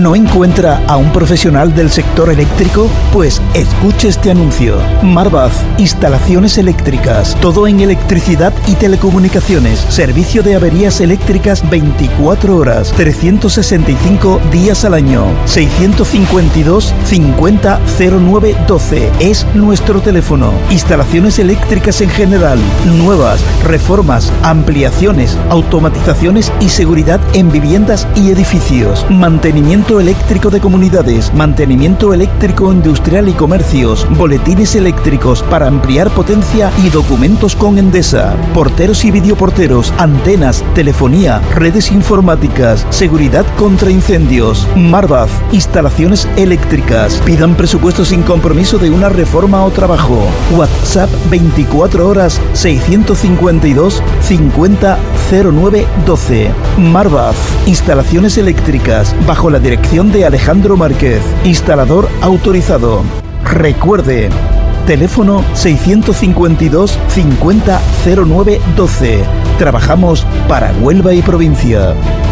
¿No encuentra a un profesional del sector eléctrico? Pues escuche este anuncio. Marvaz, instalaciones eléctricas, todo en electricidad y telecomunicaciones, servicio de averías eléctricas 24 horas, 365 días al año. 652 50 09 12 es nuestro teléfono. Instalaciones eléctricas en general, nuevas, reformas, ampliaciones, automatizaciones y seguridad en viviendas y edificios. Mantenimiento eléctrico de comunidades, mantenimiento eléctrico industrial y comercios, boletines eléctricos para ampliar potencia y documentos con Endesa, porteros y videoporteros, antenas, telefonía, redes informáticas, seguridad contra incendios. Marvaz, instalaciones eléctricas. Pidan presupuesto sin compromiso de una reforma o trabajo. WhatsApp 24 horas 652 50 09 12. Marvaz, instalaciones eléctricas, bajo la dirección de Alejandro Márquez, instalador autorizado. Recuerde, teléfono 652 50 09 12. Trabajamos para Huelva y provincia.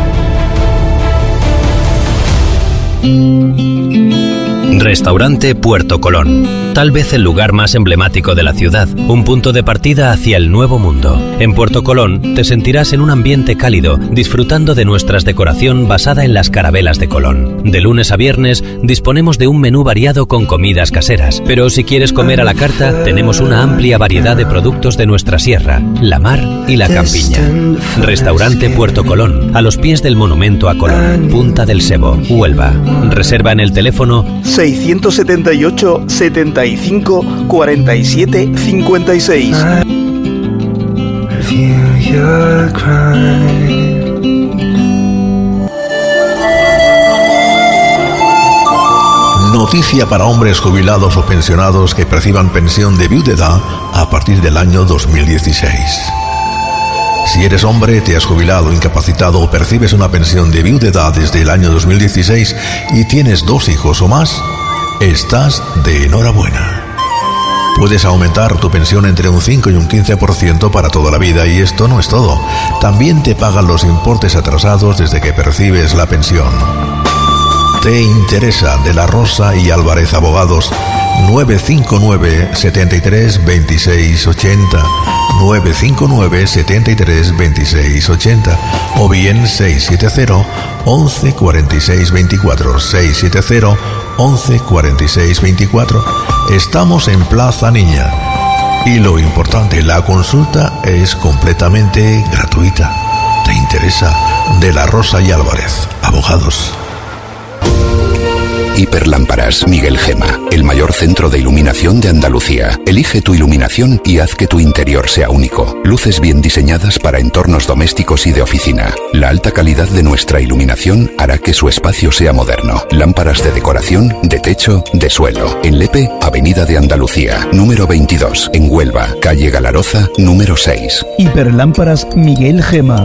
Restaurante Puerto Colón. Tal vez el lugar más emblemático de la ciudad, un punto de partida hacia el nuevo mundo. En Puerto Colón te sentirás en un ambiente cálido, disfrutando de nuestra decoración basada en las carabelas de Colón. De lunes a viernes disponemos de un menú variado con comidas caseras, pero si quieres comer a la carta, tenemos una amplia variedad de productos de nuestra sierra, la mar y la campiña. Restaurante Puerto Colón, a los pies del monumento a Colón, Punta del Sebo, Huelva. Reserva en el teléfono 678 75 47 56. Noticia para hombres jubilados o pensionados que perciban pensión de viudedad a partir del año 2016. Si eres hombre, te has jubilado, incapacitado o percibes una pensión de viudedad desde el año 2016 y tienes 2 hijos o más, estás de enhorabuena. Puedes aumentar tu pensión entre un 5 y un 15% para toda la vida, y esto no es todo. También te pagan los importes atrasados desde que percibes la pensión. ¿Te interesa? De la Rosa y Álvarez Abogados, 959 73 26 80, 959 73 26 80, o bien 670 11 46 24, 670 11 46 24. Estamos en Plaza Niña. Y lo importante, la consulta es completamente gratuita. ¿Te interesa? De la Rosa y Álvarez Abogados. Hiperlámparas Miguel Gema, el mayor centro de iluminación de Andalucía. Elige tu iluminación y haz que tu interior sea único. Luces bien diseñadas para entornos domésticos y de oficina. La alta calidad de nuestra iluminación hará que su espacio sea moderno. Lámparas de decoración, de techo, de suelo. En Lepe, Avenida de Andalucía, número 22. En Huelva, calle Galaroza, número 6. Hiperlámparas Miguel Gema.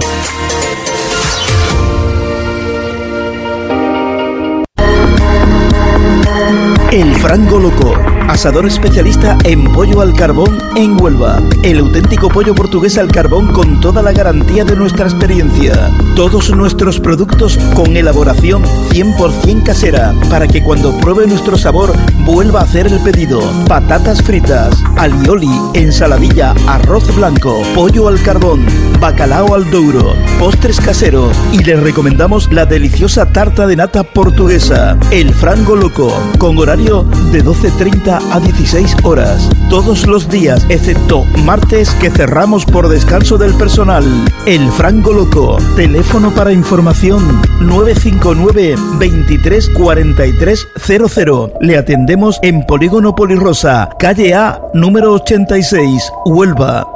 El Frango Loco, asador especialista en pollo al carbón en Huelva. El auténtico pollo portugués al carbón con toda la garantía de nuestra experiencia. Todos nuestros productos con elaboración 100% casera, para que cuando pruebe nuestro sabor vuelva a hacer el pedido. Patatas fritas, alioli, ensaladilla, arroz blanco, pollo al carbón, bacalao al douro, postres caseros, y les recomendamos la deliciosa tarta de nata portuguesa. El Frango Loco, con horario de 12:30 a 16 horas. Todos los días, excepto martes, que cerramos por descanso del personal. El Frango Loco. Teléfono para información 959 23 43 00. Le atendemos en Polígono Polirosa, calle A, número 86, Huelva.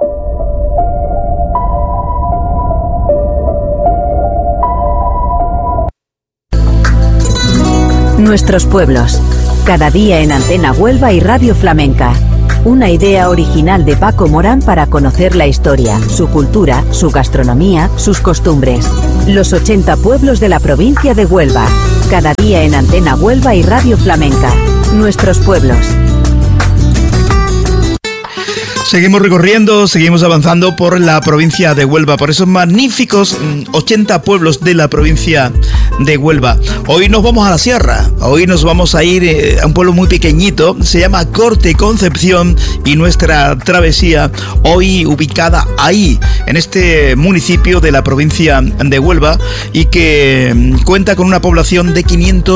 Nuestros pueblos. Cada día en Antena Huelva y Radio Flamenca. Una idea original de Paco Morán para conocer la historia, su cultura, su gastronomía, sus costumbres. Los 80 pueblos de la provincia de Huelva. Cada día en Antena Huelva y Radio Flamenca. Nuestros pueblos. Seguimos recorriendo, seguimos avanzando por la provincia de Huelva, por esos magníficos 80 pueblos de la provincia de Huelva. Hoy nos vamos a la sierra, hoy nos vamos a ir a un pueblo muy pequeñito, se llama Corte Concepción, y nuestra travesía hoy ubicada ahí, en este municipio de la provincia de Huelva, y que cuenta con una población de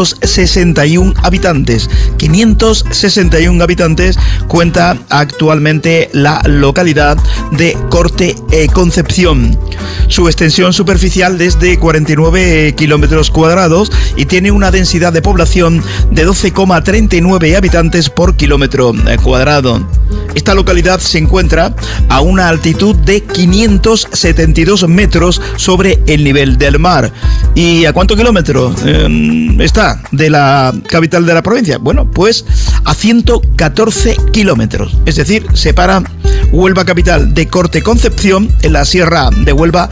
561 habitantes. 561 habitantes cuenta actualmente la localidad de Corte Concepción. Su extensión superficial es de 49 kilómetros cuadrados y tiene una densidad de población de 12,39 habitantes por kilómetro cuadrado. Esta localidad se encuentra a una altitud de 572 metros sobre el nivel del mar. ¿Y a cuántos kilómetros está de la capital de la provincia? Bueno, pues a 114 kilómetros. Es decir, separa Huelva capital de Corte Concepción, en la sierra de Huelva,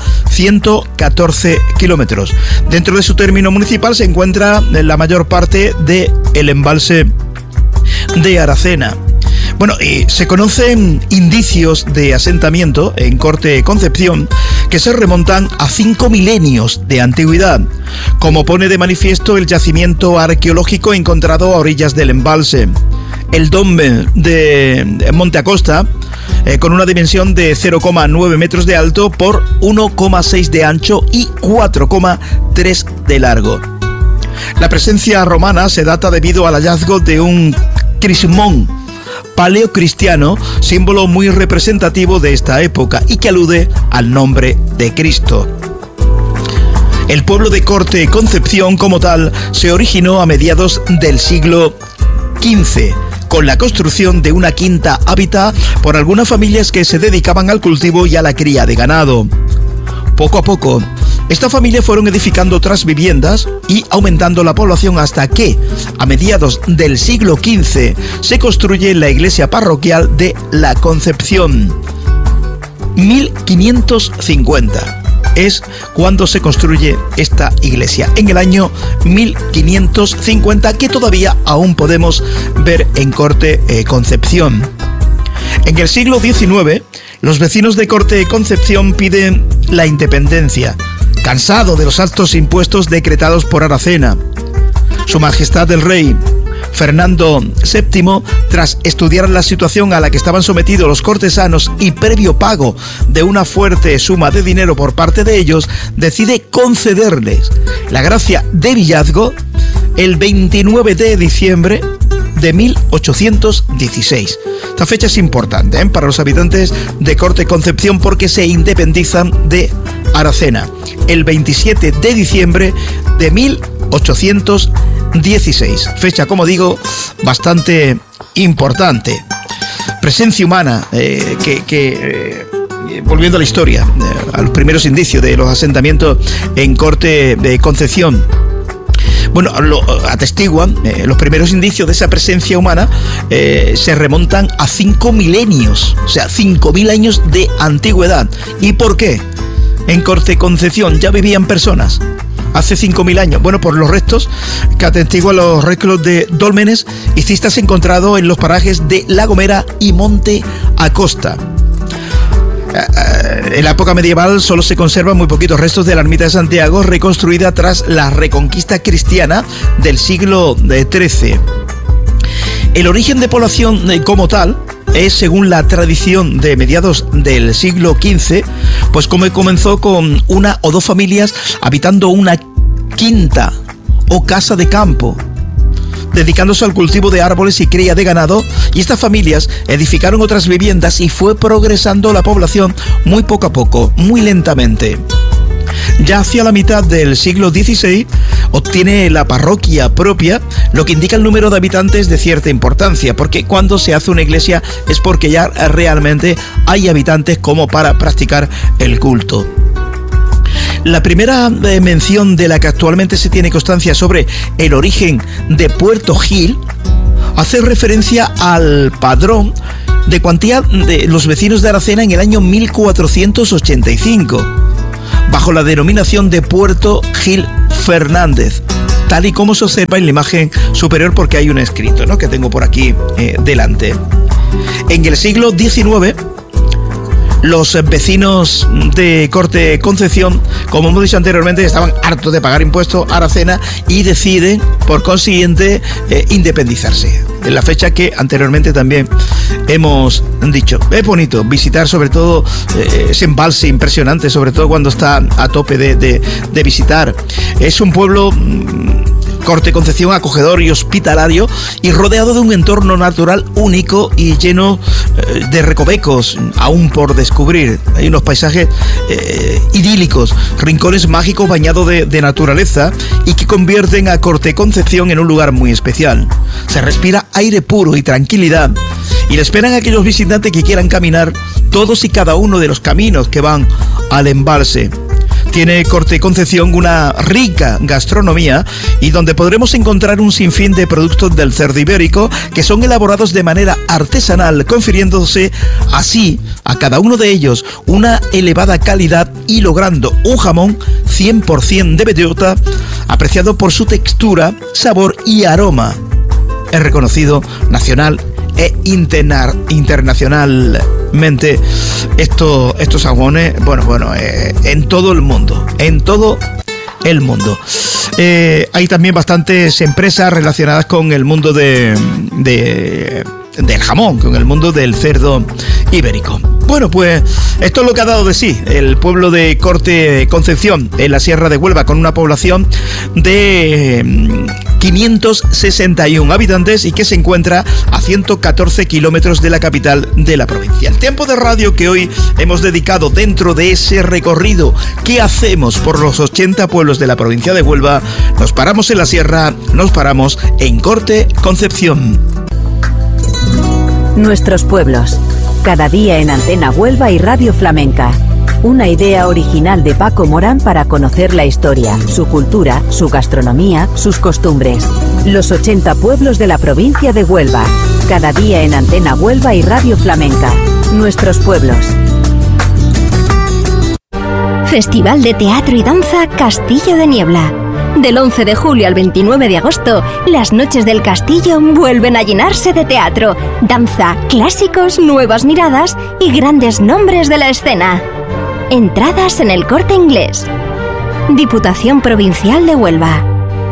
114 kilómetros. Dentro de su término municipal se encuentra la mayor parte del embalse de Aracena. Bueno, se conocen indicios de asentamiento en Corte Concepción que se remontan a 5 milenios de antigüedad, como pone de manifiesto el yacimiento arqueológico encontrado a orillas del embalse. El dome de Monte Acosta, con una dimensión de 0,9 metros de alto por 1,6 de ancho y 4,3 de largo. La presencia romana se data debido al hallazgo de un crismón paleocristiano, símbolo muy representativo de esta época y que alude al nombre de Cristo. El pueblo de Corte Concepción como tal se originó a mediados del siglo XV, con la construcción de una quinta hábitat por algunas familias que se dedicaban al cultivo y a la cría de ganado. Poco a poco, estas familias fueron edificando otras viviendas y aumentando la población hasta que, a mediados del siglo XV, se construye la iglesia parroquial de la Concepción. 1550 es cuando se construye esta iglesia, en el año 1550, que todavía aún podemos ver en Corte Concepción. En el siglo XIX, los vecinos de Corte Concepción piden la independencia, cansado de los altos impuestos decretados por Aracena. Su Majestad el Rey Fernando VII, tras estudiar la situación a la que estaban sometidos los cortesanos y previo pago de una fuerte suma de dinero por parte de ellos, decide concederles la gracia de villazgo el 29 de diciembre de 1816. Esta fecha es importante para los habitantes de Corte Concepción porque se independizan de Aracena el 27 de diciembre de 1816. Fecha, como digo, bastante importante. Presencia humana volviendo a la historia, a los primeros indicios de los asentamientos en Corte de Concepción. Bueno, lo atestiguan, los primeros indicios de esa presencia humana se remontan a 5 milenios, o sea, 5.000 años de antigüedad. ¿Y por qué? En Corte Concepción ya vivían personas hace 5.000 años. Bueno, por los restos que atestiguan los restos de dólmenes y cistas encontrados en los parajes de La Gomera y Monte Acosta. En la época medieval solo se conservan muy poquitos restos de la ermita de Santiago, reconstruida tras la reconquista cristiana del siglo XIII. El origen de población como tal es, según la tradición de mediados del siglo XV, pues como comenzó con una o dos familias habitando una quinta o casa de campo, dedicándose al cultivo de árboles y cría de ganado, y estas familias edificaron otras viviendas y fue progresando la población muy poco a poco, muy lentamente. Ya hacia la mitad del siglo XVI obtiene la parroquia propia, lo que indica el número de habitantes de cierta importancia, porque cuando se hace una iglesia es porque ya realmente hay habitantes como para practicar el culto. La primera mención de la que actualmente se tiene constancia sobre el origen de Puerto Gil hace referencia al padrón de cuantía de los vecinos de Aracena en el año 1485, bajo la denominación de Puerto Gil Fernández, tal y como se observa en la imagen superior, porque hay un escrito, ¿no?, que tengo por aquí delante. En el siglo XIX, los vecinos de Corte Concepción, como hemos dicho anteriormente, estaban hartos de pagar impuestos, aracena, y deciden, por consiguiente, independizarse. En la fecha que anteriormente también hemos dicho. Es bonito visitar sobre todo ese embalse impresionante, sobre todo cuando está a tope de visitar. Es un pueblo... Corte Concepción, acogedor y hospitalario, y rodeado de un entorno natural único y lleno de recovecos aún por descubrir. Hay unos paisajes idílicos, rincones mágicos bañados de naturaleza, y que convierten a Corte Concepción en un lugar muy especial. Se respira aire puro y tranquilidad, y le esperan a aquellos visitantes que quieran caminar todos y cada uno de los caminos que van al embalse. Tiene Corte Concepción una rica gastronomía, y donde podremos encontrar un sinfín de productos del cerdo ibérico que son elaborados de manera artesanal, confiriéndose así a cada uno de ellos una elevada calidad y logrando un jamón 100% de bellota, apreciado por su textura, sabor y aroma. Es reconocido nacional e internacionalmente estos jamones, en todo el mundo, hay también bastantes empresas relacionadas con el mundo del jamón, con el mundo del cerdo ibérico. Bueno, pues esto es lo que ha dado de sí el pueblo de Corte Concepción, en la Sierra de Huelva, con una población de 561 habitantes y que se encuentra a 114 kilómetros de la capital de la provincia. El tiempo de radio que hoy hemos dedicado dentro de ese recorrido que hacemos por los 80 pueblos de la provincia de Huelva, nos paramos en la sierra, nos paramos en Corte Concepción. Nuestros pueblos, cada día en Antena Huelva y Radio Flamenca. Una idea original de Paco Morán para conocer la historia, su cultura, su gastronomía, sus costumbres. Los 80 pueblos de la provincia de Huelva. Cada día en Antena Huelva y Radio Flamenca. Nuestros pueblos. Festival de Teatro y Danza Castillo de Niebla. Del 11 de julio al 29 de agosto, las noches del castillo vuelven a llenarse de teatro, danza, clásicos, nuevas miradas y grandes nombres de la escena. Entradas en el Corte Inglés. Diputación Provincial de Huelva.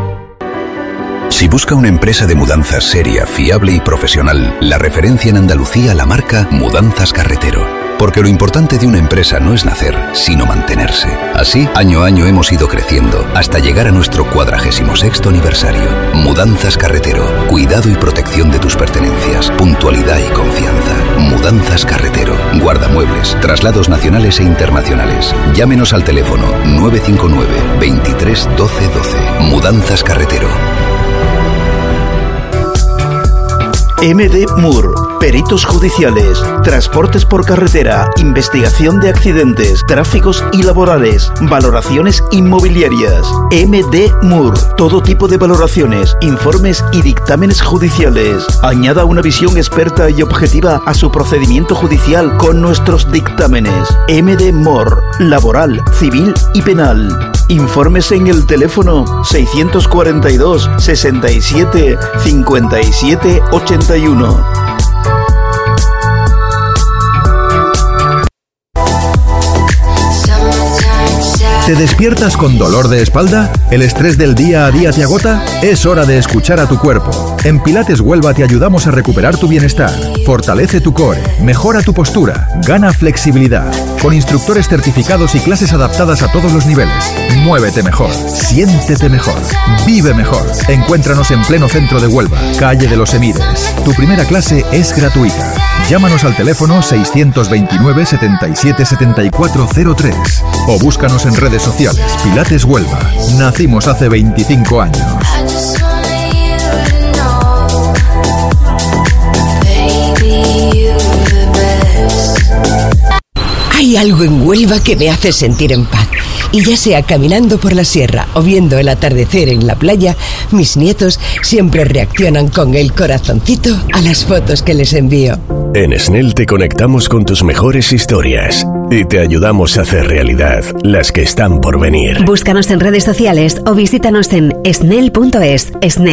Si busca una empresa de mudanzas seria, fiable y profesional, la referencia en Andalucía, la marca Mudanzas Carretero. Porque lo importante de una empresa no es nacer, sino mantenerse. Así, año a año hemos ido creciendo, hasta llegar a nuestro 46º aniversario. Mudanzas Carretero. Cuidado y protección de tus pertenencias. Puntualidad y confianza. Mudanzas Carretero. Guardamuebles, traslados nacionales e internacionales. Llámenos al teléfono 959 23 12 12. Mudanzas Carretero. MD Moore, peritos judiciales, transportes por carretera, investigación de accidentes, tráficos y laborales, valoraciones inmobiliarias. MD Moore, todo tipo de valoraciones, informes y dictámenes judiciales. Añada una visión experta y objetiva a su procedimiento judicial con nuestros dictámenes. MD Moore, laboral, civil y penal. Informes en el teléfono 642 67 57 81. ¿Te despiertas con dolor de espalda? ¿El estrés del día a día te agota? Es hora de escuchar a tu cuerpo. En Pilates Huelva te ayudamos a recuperar tu bienestar. Fortalece tu core, mejora tu postura, gana flexibilidad. Con instructores certificados y clases adaptadas a todos los niveles. Muévete mejor, siéntete mejor, vive mejor. Encuéntranos en pleno centro de Huelva, calle de los Emires. Tu primera clase es gratuita. Llámanos al teléfono 629 77 74 03 o búscanos en redes sociales. Pilates Huelva. Nacimos hace 25 años. Hay algo en Huelva que me hace sentir en paz. Y ya sea caminando por la sierra o viendo el atardecer en la playa, mis nietos siempre reaccionan con el corazoncito a las fotos que les envío. En SNEL te conectamos con tus mejores historias y te ayudamos a hacer realidad las que están por venir. Búscanos en redes sociales o visítanos en snel.es. SNEL.